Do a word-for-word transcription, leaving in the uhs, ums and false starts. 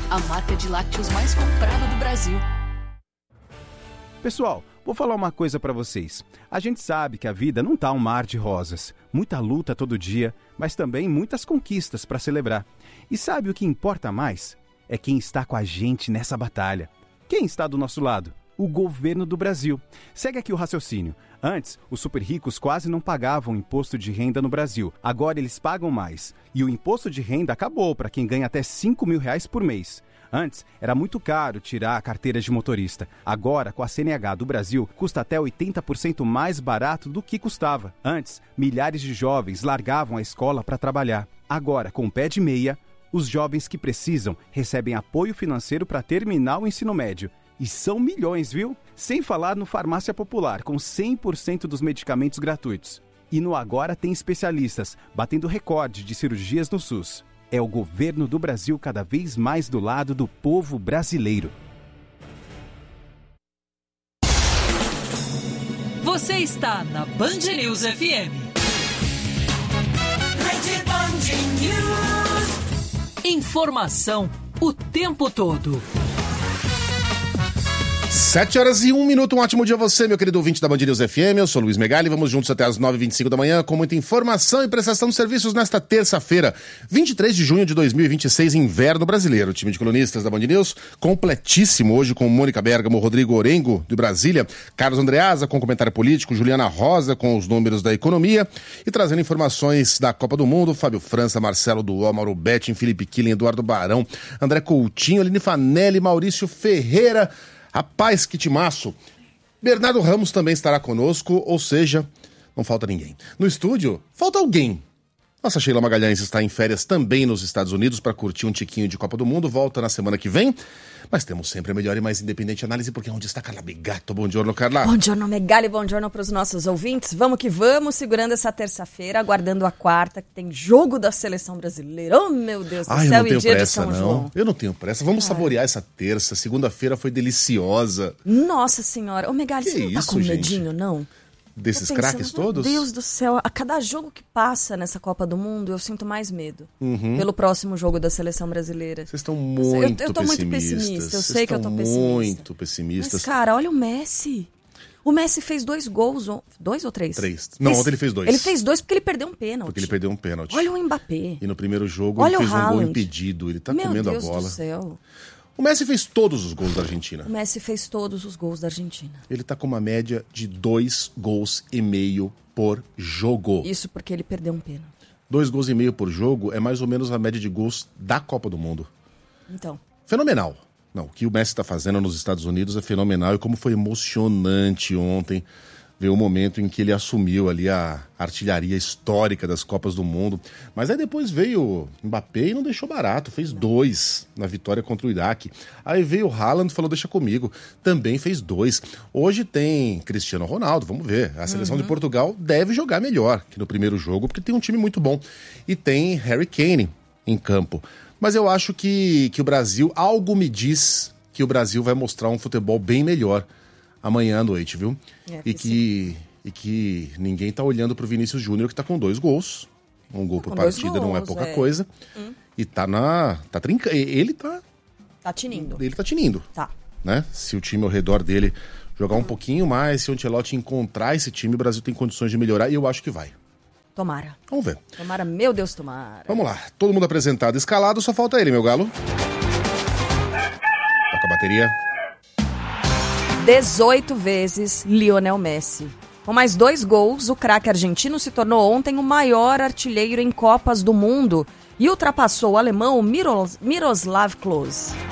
a marca de lácteos mais comprada do Brasil. Pessoal, vou falar uma coisa pra vocês. A gente sabe que a vida não tá um mar de rosas. Muita luta todo dia, mas também muitas conquistas pra celebrar. E sabe o que importa mais? É quem está com a gente nessa batalha. Quem está do nosso lado? O governo do Brasil. Segue aqui o raciocínio. Antes, os super ricos quase não pagavam imposto de renda no Brasil. Agora eles pagam mais. E o imposto de renda acabou para quem ganha até cinco mil reais por mês. Antes, era muito caro tirar a carteira de motorista. Agora, com a C N H do Brasil, custa até oitenta por cento mais barato do que custava. Antes, milhares de jovens largavam a escola para trabalhar. Agora, com o pé de meia, os jovens que precisam recebem apoio financeiro para terminar o ensino médio. E são milhões, viu? Sem falar no Farmácia Popular, com cem por cento dos medicamentos gratuitos. E no Agora tem especialistas, batendo recorde de cirurgias no SUS. É o governo do Brasil cada vez mais do lado do povo brasileiro. Você está na Band News F M. Rede Band News. Informação o tempo todo. Sete horas e um minuto, um ótimo dia a você, meu querido ouvinte da Band News F M. Eu sou Luiz Megali, vamos juntos até as nove e vinte e cinco da manhã com muita informação e prestação de serviços nesta terça-feira, vinte e três de junho de dois mil e vinte e seis, inverno brasileiro. O time de colunistas da Band News, completíssimo hoje com Mônica Bergamo, Rodrigo Orengo, de Brasília, Carlos Andreasa com comentário político, Juliana Rosa com os números da economia e trazendo informações da Copa do Mundo, Fábio França, Marcelo Duó, Mauro Betting, Felipe Killing, Eduardo Barão, André Coutinho, Aline Fanelli, Maurício Ferreira. Rapaz, que timaço! Bernardo Ramos também estará conosco, ou seja, não falta ninguém. No estúdio, falta alguém. Nossa Sheila Magalhães está em férias também nos Estados Unidos para curtir um tiquinho de Copa do Mundo, volta na semana que vem. Mas temos sempre a melhor e mais independente análise, porque é onde está Carla Bigato. Bom giorno, Carla. Bom giorno, Megali. Bom giorno para os nossos ouvintes. Vamos que vamos, segurando essa terça-feira, aguardando a quarta, que tem jogo da Seleção Brasileira. Oh, meu Deus do Ai, céu, eu não tenho e dia pressa, de São não. João. Eu não tenho pressa. Vamos Ai. saborear essa terça. Segunda-feira foi deliciosa. Nossa Senhora. Ô, Megali, que você não tá isso, com gente? medinho, não? Desses pensando, craques todos? Meu Deus do céu, a cada jogo que passa nessa Copa do Mundo, eu sinto mais medo. Uhum. Pelo próximo jogo da Seleção Brasileira. Vocês estão muito eu, eu tô muito pessimista, eu Vocês sei que eu tô pessimista. muito pessimistas. Mas, cara, olha o Messi. O Messi fez dois gols, dois ou três? Três. Não, fez, ontem ele fez dois. Ele fez dois porque ele perdeu um pênalti. Porque ele perdeu um pênalti. Olha o Mbappé. E no primeiro jogo olha ele fez o um gol Haaland. impedido. Ele tá Meu comendo Deus a bola. Do céu. O Messi fez todos os gols da Argentina. O Messi fez todos os gols da Argentina. Ele tá com uma média de dois gols e meio por jogo. Isso porque ele perdeu um pênalti. Dois gols e meio por jogo é mais ou menos a média de gols da Copa do Mundo. Então. Fenomenal. Não, o que o Messi tá fazendo nos Estados Unidos é fenomenal. E como foi emocionante ontem ver o momento em que ele assumiu ali a artilharia histórica das Copas do Mundo. Mas aí depois veio o Mbappé e não deixou barato, fez dois na vitória contra o Iraque. Aí veio o Haaland e falou, deixa comigo, também fez dois. Hoje tem Cristiano Ronaldo, vamos ver. A seleção uhum. de Portugal deve jogar melhor que no primeiro jogo, porque tem um time muito bom. E tem Harry Kane em campo. Mas eu acho que, que o Brasil, algo me diz que o Brasil vai mostrar um futebol bem melhor amanhã à noite, viu? É, e, que, e que ninguém tá olhando pro Vinícius Júnior, que tá com dois gols. Um gol por partida gols, não é pouca é. coisa. Hum. E tá na... tá trincando. Ele tá... Tá tinindo. Ele tá tinindo. Tá. Né? Se o time ao redor dele jogar hum. um pouquinho mais, se o Ancelotti encontrar esse time, o Brasil tem condições de melhorar e eu acho que vai. Tomara. Vamos ver. Tomara, meu Deus, tomara. Vamos lá. Todo mundo apresentado, escalado, só falta ele, meu galo. Toca a bateria. dezoito vezes Lionel Messi. Com mais dois gols, o craque argentino se tornou ontem o maior artilheiro em Copas do Mundo e ultrapassou o alemão Miros- Miroslav Klose.